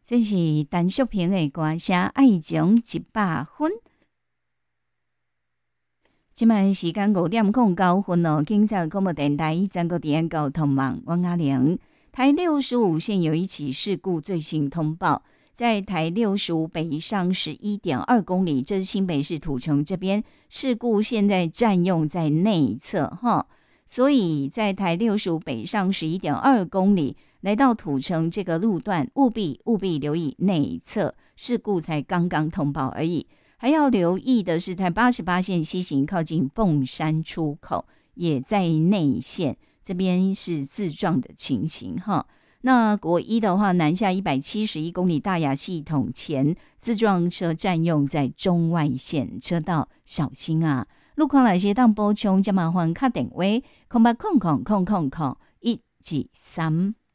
这是陈淑萍的歌声《爱情100分》。现在时间5:09哦，警察广播电台全国电交通网，王阿玲。台65线有一起事故最新通报，在台65北上11.2公里，这是新北市土城这边事故，现在占用在内侧哈，所以在台65北上11.2公里。来到土城这个路段，务必留意内侧，事故才刚刚通报而已。还要留意的是，台88线西行靠近凤山出口，也在内线，这边是自撞的情形哈。那国一的话，南下171公里大雅系统前自撞车占用在中外线车道，小心啊！路况来些当补充，就麻烦打电话0800000123。